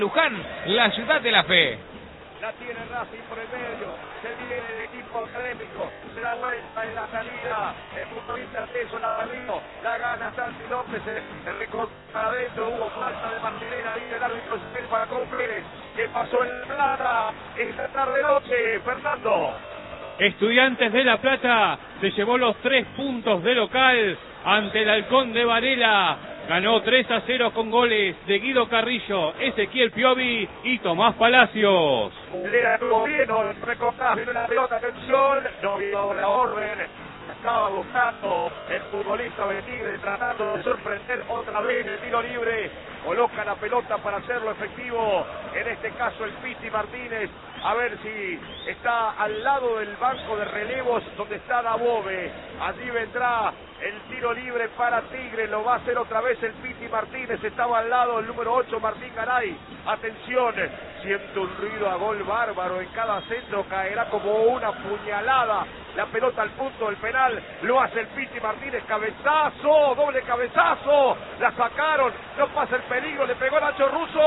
Luján, la ciudad de la fe. La tiene Racing por el medio, se viene el equipo académico, se da vuelta en la salida, el futbolista Teso la perdió, la gana Santi López, se recorta adentro, hubo falta de Martinera, dice el árbitro para Pérez, que pasó en Plata esta tarde-noche, Fernando. Estudiantes de La Plata se llevó los 3 puntos de local ante el Halcón de Varela. Ganó 3-0 con goles de Guido Carrillo, Ezequiel Piovi y Tomás Palacios. Le estuvo bien, recortaba, vino la pelota, atención, no vio la orden. Estaba buscando el futbolista de Tigre, tratando de sorprender otra vez el tiro libre. Coloca la pelota para hacerlo efectivo. En este caso el Piti Martínez. A ver si está al lado del banco de relevos donde está Dabove. Allí vendrá el tiro libre para Tigre. Lo va a hacer otra vez el Piti Martínez. Estaba al lado el número 8, Martín Garay. Atención, siento un ruido a gol bárbaro. En cada centro caerá como una puñalada. La pelota al punto del penal. Lo hace el Piti Martínez. Cabezazo, doble cabezazo. La sacaron. No pasa el peligro. Le pegó Nacho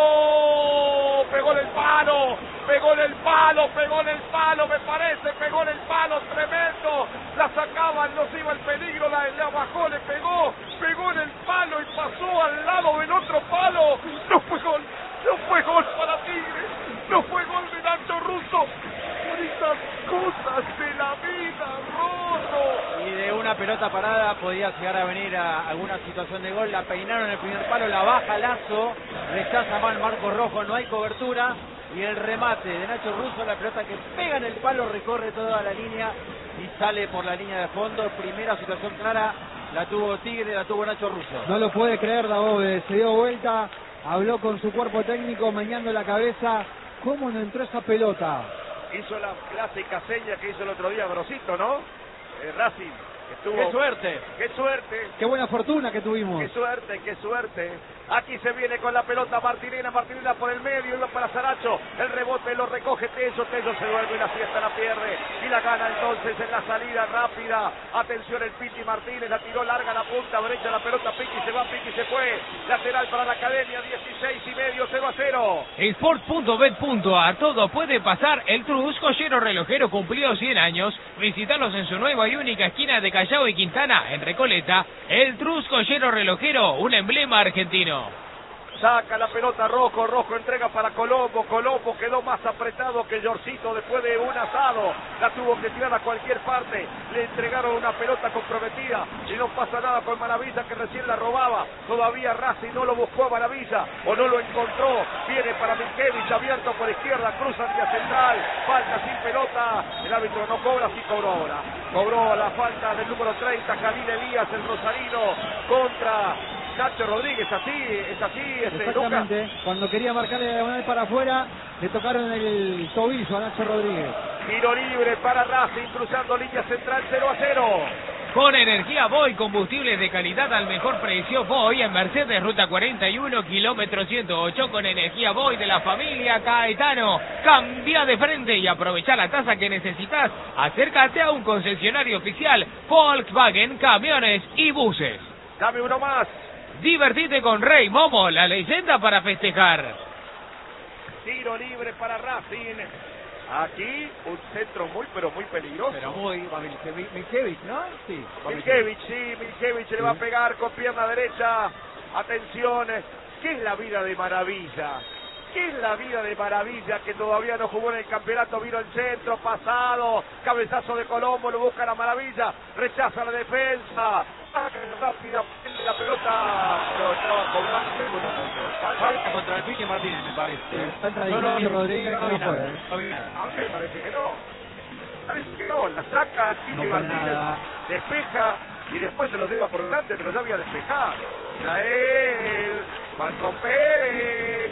Russo. Pegó en el palo. Pegó en el palo. Pegó en el palo. Me parece. Pegó en el palo. Tremendo. La sacaban. No se iba el peligro. La bajó. Le pegó. Pegó en el palo y pasó al lado del otro palo. No fue gol. No fue gol para Tigre. No fue gol de Nacho Russo. Por esas cosas de la vida, Rosso. Y de una pelota parada podía llegar a venir a alguna situación de gol. La peinaron en el primer palo, la baja Lazo, rechaza mal Marcos Rojo, no hay cobertura. Y el remate de Nacho Russo, la pelota que pega en el palo, recorre toda la línea y sale por la línea de fondo. Primera situación clara, la tuvo Tigre, la tuvo Nacho Russo. No lo puede creer Dabove, se dio vuelta, habló con su cuerpo técnico, meneando la cabeza. ¿Cómo no entró esa pelota? Hizo la clásica seña que hizo el otro día Grosito, ¿no? Racing. Estuvo... ¡Qué suerte! ¡Qué suerte! ¡Qué buena fortuna que tuvimos! ¡Qué suerte, qué suerte! Aquí se viene con la pelota Martinena por el medio, iba para Saracho, el rebote lo recoge Tello se duerme y la siesta la pierde, y la gana entonces en la salida rápida. Atención el Piti Martínez, la tiró larga, la punta derecha, la pelota Piqui se va, Piqui se fue, lateral para la Academia, 16,5, 0-0. Sport.bet.ar, todo puede pasar. El Trus, joyero relojero, cumplió 100 años. Visítalos en su nueva y única esquina de Callao y Quintana, en Recoleta. El Trus, joyero relojero, un emblema argentino. Saca la pelota Rojo entrega para Colombo quedó más apretado que Yorcito después de un asado, la tuvo que tirar a cualquier parte, le entregaron una pelota comprometida y no pasa nada con Maravilla que recién la robaba, todavía Racing no lo buscó a Maravilla o no lo encontró, viene para Minkevich abierto por izquierda, cruza hacia central, falta sin pelota, el árbitro no cobra, sí cobró ahora, cobró la falta del número 30, Jalil Elías, el rosarino, contra Nacho Rodríguez, es así, exactamente, Lucas. Cuando quería marcarle la diagonal para afuera, le tocaron el tobillo a Nacho Rodríguez. Tiro libre para Racing, cruzando línea central, 0-0. Con energía Boy, combustibles de calidad al mejor precio. Boy en Mercedes, ruta 41, kilómetro 108, con energía Boy de la familia Caetano. Cambia de frente y aprovecha la tasa que necesitas. Acércate a un concesionario oficial Volkswagen, camiones y buses. Dame uno más. Divertite con Rey Momo, la leyenda para festejar. Tiro libre para Racing. Aquí un centro muy pero muy peligroso. Pero muy Minkevich, ¿no? Sí. Minkevich le va a pegar con pierna derecha. Atención, ¿qué es la vida de Maravilla? ¿Qué es la vida de Maravilla que todavía no jugó en el campeonato? Vino el centro, pasado, cabezazo de Colombo, lo busca la Maravilla, rechaza la defensa, rápida, la pelota, pero estaba cobrando. Falta contra el Piti Martínez, me parece. Está tradicional Rodríguez, que no juega. A mí me parece que no. Parece que no, la saca el Piti Martínez, despeja y después se lo lleva por delante, pero ya había despejado. A él, Marco Pérez.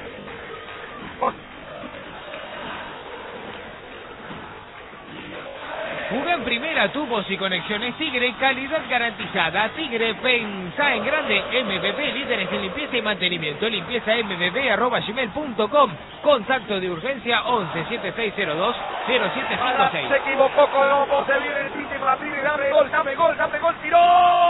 Juega en primera, tubos y conexiones Tigre, calidad garantizada. Tigre, pensá en grande. MBB, líderes en limpieza y mantenimiento. limpiezambb@gmail.com. Contacto de urgencia 11 7602 0756. Se equivocó Colombo, se viene el Piti Martínez, dame gol, tiró.